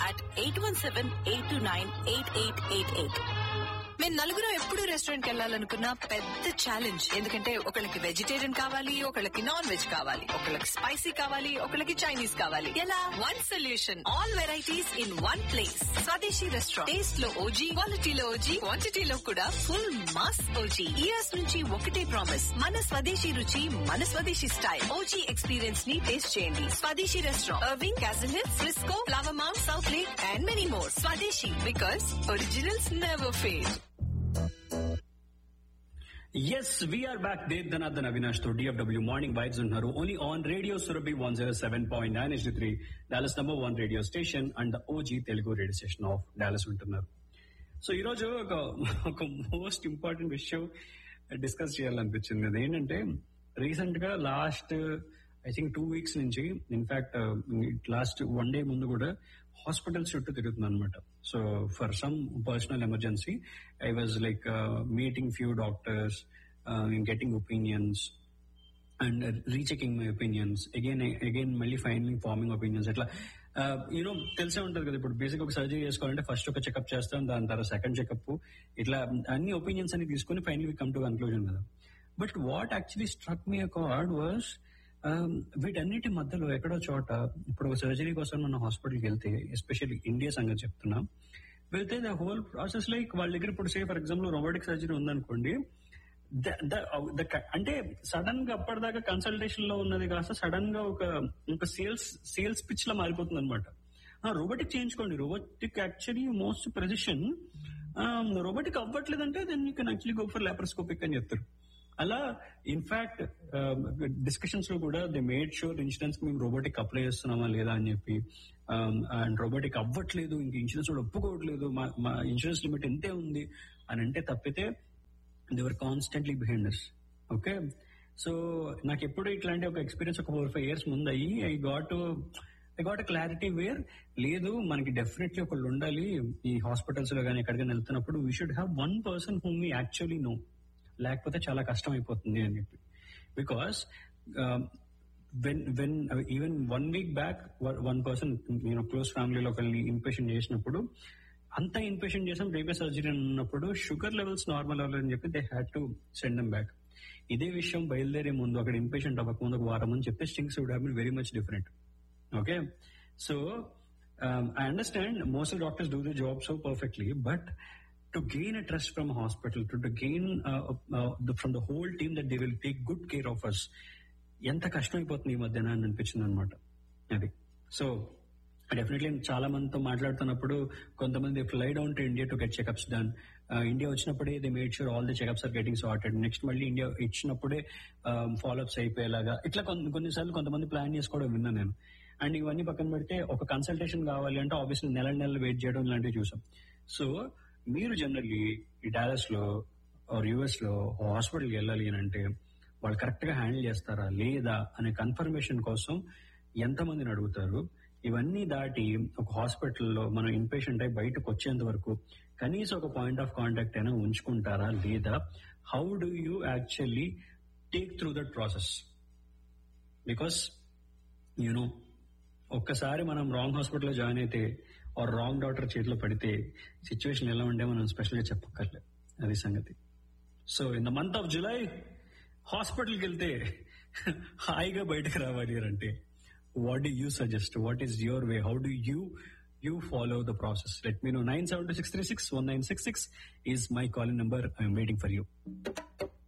at 817-829-8888. మేము నలుగురు ఎప్పుడు రెస్టారెంట్ కి వెళ్ళాలనుకున్న పెద్ద ఛాలెంజ్. ఎందుకంటే ఒకళ్ళకి వెజిటేరియన్ కావాలి, ఒకళ్ళకి నాన్ వెజ్ కావాలి, ఒకళ్ళకి స్పైసీ కావాలి, ఒకళ్ళకి చైనీస్ కావాలి. ఎలా? One solution, all varieties in one place. స్వదేశీ రెస్టారెంట్. టేస్ట్ లో ఓజీ, క్వాలిటీలో ఓజీ, క్వాంటిటీలో కూడా ఫుల్ మాస్ ఓజీ. ఇయర్స్ నుంచి ఒకటే ప్రామిస్, మన స్వదేశీ రుచి, మన స్వదేశీ స్టైల్. ఓజీ ఎక్స్పీరియన్స్ ని టేస్ట్ చేయండి. స్వదేశీ restaurant, Irving, castle hills, Frisco, flower mount, south lake and many more. స్వదేశీ, because originals never fail. Yes, we are back. Dev Dhanadhan Avinash to DFW Morning Vibes unnaru only on Radio Surabhi 107.9 HD3, Dallas number 1 radio station and the OG Telugu radio station of Dallas untunnaru. So ee roju oka most important విషయం discuss చేయాలనిపించింది. అది ఏంటంటే recent గా last I think 2 weeks నుంచి, in fact last 1 day ముందు కూడా hospitals చుట్టూ తిరుగుతుంది అనమాట. So for some personal emergency I was like meeting few doctors, getting opinions and rechecking my opinions, again మళ్ళీ ఫైనలీ ఫార్మింగ్ ఒపీనియన్స్. ఇట్లా యూనో తెలిసే ఉంటుంది కదా, ఇప్పుడు బేసిక్ ఒక సర్జరీ చేసుకోవాలంటే ఫస్ట్ ఒక చెకప్ చేస్తాం, దాని తర్వాత సెకండ్ చెకప్, ఇట్లా అన్ని ఒపీనియన్స్ అన్ని తీసుకుని ఫైనలీ కమ్ టు కన్క్లూజన్ కదా. But what actually struck me a card was వీటన్నిటి మధ్యలో ఎక్కడో చోట ఇప్పుడు ఒక సర్జరీ కోసం మనం హాస్పిటల్కి వెళ్తే, ఎస్పెషల్లీ ఇండియా సంగతి చెప్తున్నా, వెళ్తే ద హోల్ ప్రాసెస్ లైక్ వాళ్ళ దగ్గర ఇప్పుడు say for example robotic surgery ఉందనుకోండి, అంటే సడన్ గా అప్పటిదాకా కన్సల్టేషన్ లో ఉన్నది కాస్త సడన్ గా ఒక సేల్స్ పిచ్ లా మారిపోతుంది అనమాట. రోబోటిక్ చేయించుకోండి, robotic actually most precision, robotic అవ్వట్లేదంటే then you can actually go for laparoscopic అని చెప్తారు. అలా ఇన్ఫాక్ట్ డిస్కషన్స్ లో కూడా దే మేడ్ షూర్ ఇన్సూరెన్స్ మేము రోబోటిక్ అప్లై చేస్తున్నామా లేదా అని చెప్పి, అండ్ రోబోటిక్ అవ్వట్లేదు, ఇంక ఇన్సూరెన్స్ కూడా ఒప్పుకోవట్లేదు, మా ఇన్సూరెన్స్ లిమిట్ ఎంతే ఉంది అని అంటే తప్పితే they were constantly behind us. Okay, so నాకు ఎప్పుడు ఇట్లాంటి ఒక ఎక్స్పీరియన్స్ ఒక 4-5 years ముందు అయ్యి ఐ గాట్ క్లారిటీ వేర్ లేదు, మనకి డెఫినెట్లీ ఒకళ్ళు ఉండాలి ఈ హాస్పిటల్స్ లో కానీ ఎక్కడికైనా వెళ్తున్నప్పుడు, we should have one person whom we actually no, లేకపోతే చాలా కష్టం అయిపోతుంది అని చెప్పి. Because when even 1 week back one person close ఫ్యామిలీలో ఒకరిని ఇన్పేషెంట్ చేసినప్పుడు, అంతా ఇన్పేషెంట్ చేసాం రేపే సర్జరీ ఉన్నప్పుడు షుగర్ లెవెల్స్ నార్మల్ అవ్వాలని చెప్పి they had to send them back. ఇదే విషయం బయలుదేరే ముందు, అక్కడ ఇన్పేషెంట్ అవ్వకముందు ఒక వారం ముందు చెప్తే things would have been very much different. Okay, so I understand most of doctors do the job so perfectly, but to gain a trust from a hospital, to gain from the whole team that they will take good care of us, ఎంత కష్టం అయిపోతుంది ఈ మధ్యన అని అనిపించింది అనమాట. అది so definitely చాలా మందితో మాట్లాడుతున్నప్పుడు కొంతమంది fly down to India to get checkups done. India వచ్చినప్పుడే they made sure all the checkups are getting sorted. Next మళ్ళీ ఇండియా ఇచ్చినప్పుడే ఫాలోఅప్స్ అయిపోయేలాగా ఇట్లా కొన్నిసార్లు కొంతమంది ప్లాన్ చేసుకోవడం విన్నాను నేను. అండ్ ఇవన్నీ పక్కన పెడితే ఒక కన్సల్టేషన్ కావాలి అంటే ఆబ్వియస్లీ నెల వెయిట్ చేయడం ఇలాంటివి చూసాం. సో మీరు జనరల్లీ ఈ డాలస్ లో ఆర్ యుఎస్ లో హాస్పిటల్కి వెళ్ళాలి అని అంటే వాళ్ళు కరెక్ట్ గా హ్యాండిల్ చేస్తారా లేదా అనే కన్ఫర్మేషన్ కోసం ఎంతమందిని అడుగుతారు, ఇవన్నీ దాటి ఒక హాస్పిటల్లో మనం ఇన్పేషెంట్ అయి బయటకు వచ్చేంత వరకు కనీసం ఒక పాయింట్ ఆఫ్ కాంటాక్ట్ అయినా ఉంచుకుంటారా లేదా, how do you actually take through that process? Because you know ఒక్కసారి మనం రాంగ్ హాస్పిటల్లో జాయిన్ అయితే ఆర్ రాంగ్ డాక్టర్ చేతిలో పడితే సిచ్యువేషన్ ఎలా ఉండే మనం స్పెషల్ గా చెప్పక్కర్లేదు, అది సంగతి. So in the month of July హాస్పిటల్కి వెళ్తే హాయిగా బయటకు రావాలి అంటే what do you suggest? What is your way? How do you follow the process? Let me know. 972-636-1966 is my calling number. I'm waiting for you.